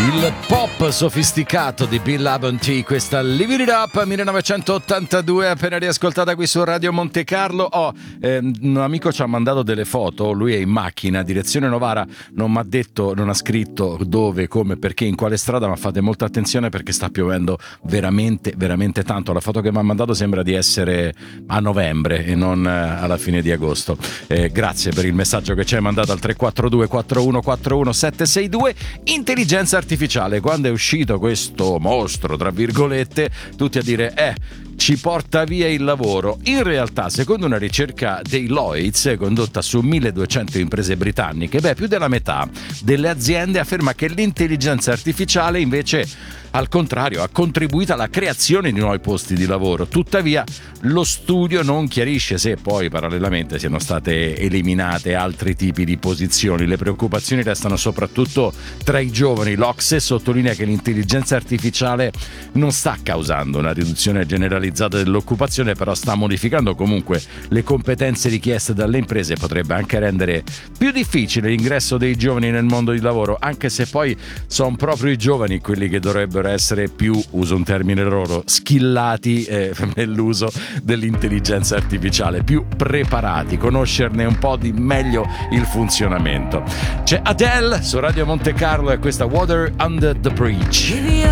Il pop sofisticato di Bill Labonte, questa Live It Up 1982, appena riascoltata qui su Radio Monte Carlo. Un amico ci ha mandato delle foto, lui è in macchina, direzione Novara, non mi ha detto, non ha scritto dove, come, perché, in quale strada, ma fate molta attenzione perché sta piovendo veramente, veramente tanto. La foto che mi ha mandato sembra di essere a novembre e non alla fine di agosto. Grazie per il messaggio che ci hai mandato al 342 4141 762. Intelligenza artificiale, quando è uscito questo mostro tra virgolette, tutti a dire ci porta via il lavoro. In realtà, secondo una ricerca dei Lloyds condotta su 1200 imprese britanniche, più della metà delle aziende afferma che l'intelligenza artificiale invece, al contrario, ha contribuito alla creazione di nuovi posti di lavoro. Tuttavia lo studio non chiarisce se poi parallelamente siano state eliminate altri tipi di posizioni. Le preoccupazioni restano soprattutto tra i giovani. L'Ocse sottolinea che l'intelligenza artificiale non sta causando una riduzione generalizzata dell'occupazione, però sta modificando comunque le competenze richieste dalle imprese e potrebbe anche rendere più difficile l'ingresso dei giovani nel mondo di lavoro, anche se poi sono proprio i giovani quelli che dovrebbero essere più, uso un termine loro, skillati nell'uso dell'intelligenza artificiale, più preparati, conoscerne un po' di meglio il funzionamento. C'è Adele su Radio Monte Carlo e questa Water Under the Bridge.